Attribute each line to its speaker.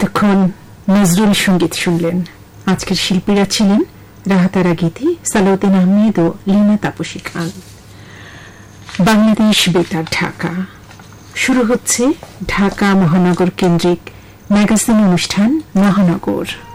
Speaker 1: এতক্ষণ নজরুল সঙ্গীত শুনলেন। আজকের শিল্পীরা ছিলেন রাহাতারা গীতি, সালাউদ্দিন আহমেদ ও লীনা তাপসী খান। বাংলাদেশ বেতার ঢাকা। শুরু হচ্ছে ঢাকা মহানগর কেন্দ্রিক ম্যাগাজিন অনুষ্ঠান মহানগর।